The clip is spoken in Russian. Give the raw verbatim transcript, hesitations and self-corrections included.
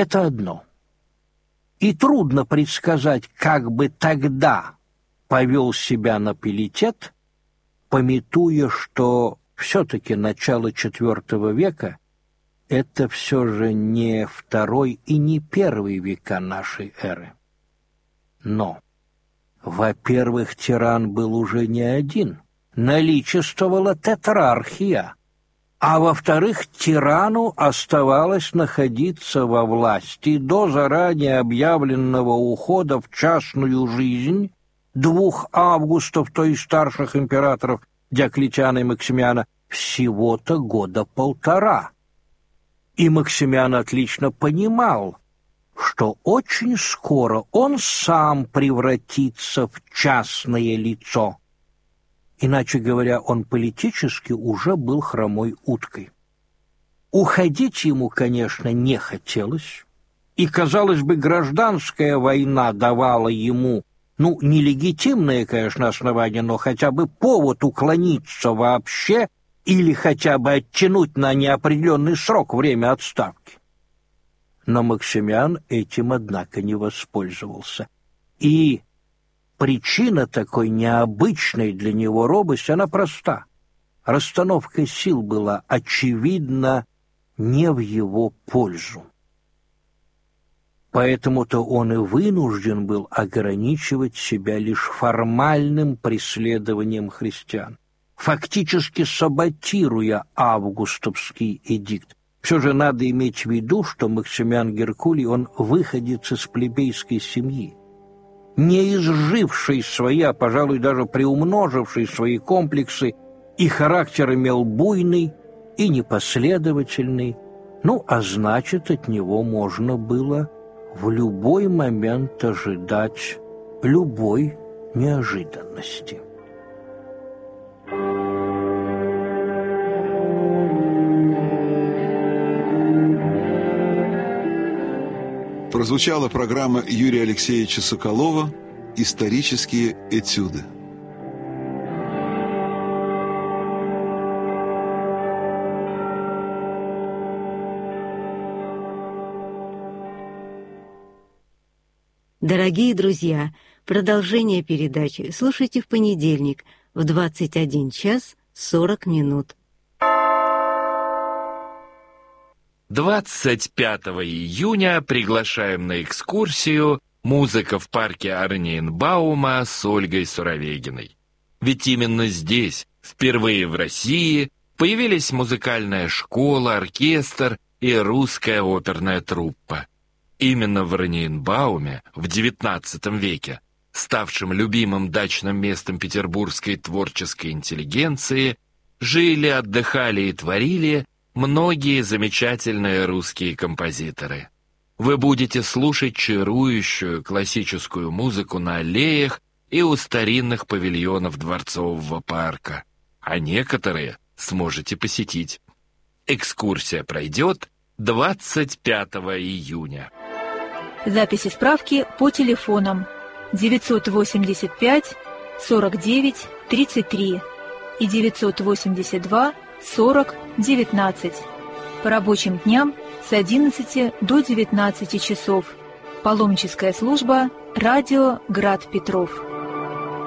это одно. И трудно предсказать, как бы тогда повел себя Напилитет, памятуя, что все-таки начало четвертого века — это все же не второй и не первый века нашей эры. Но, во-первых, тиран был уже не один, наличествовала тетрархия, а во-вторых, тирану оставалось находиться во власти до заранее объявленного ухода в частную жизнь двух Августов, то есть старших императоров Диоклетиана и Максимиана, всего-то года полтора. И Максимиан отлично понимал, что очень скоро он сам превратится в частное лицо. Иначе говоря, он политически уже был хромой уткой. Уходить ему, конечно, не хотелось, и, казалось бы, гражданская война давала ему, ну, нелегитимное, конечно, основание, но хотя бы повод уклониться вообще или хотя бы оттянуть на неопределенный срок время отставки. Но Максимиан этим, однако, не воспользовался. И причина такой необычной для него робости, она проста. Расстановка сил была, очевидно, не в его пользу. Поэтому-то он и вынужден был ограничивать себя лишь формальным преследованием христиан, фактически саботируя августовский эдикт. Все же надо иметь в виду, что Максимиан Геркулий, он выходец из плебейской семьи, не изживший свои, а, пожалуй, даже приумноживший свои комплексы, и характер имел буйный и непоследовательный, ну, а значит, от него можно было в любой момент ожидать любой неожиданности. Прозвучала программа Юрия Алексеевича Соколова «Исторические этюды». Дорогие друзья, продолжение передачи слушайте в понедельник в двадцать один час сорок минут. двадцать пятого июня приглашаем на экскурсию «Музыка в парке Орниенбаума» с Ольгой Суровегиной. Ведь именно здесь, впервые в России, появились музыкальная школа, оркестр и русская оперная труппа. Именно в Орниенбауме в девятнадцатом веке, ставшем любимым дачным местом петербургской творческой интеллигенции, жили, отдыхали и творили многие замечательные русские композиторы. Вы будете слушать чарующую классическую музыку на аллеях и у старинных павильонов Дворцового парка, а некоторые сможете посетить. Экскурсия пройдет двадцать пятого июня. Записи справки по телефонам девятьсот восемьдесят пять сорок девять тридцать три и девятьсот восемьдесят два сорок девятнадцать. По рабочим дням с одиннадцати до девятнадцати часов. Паломническая служба «Радио Град Петров».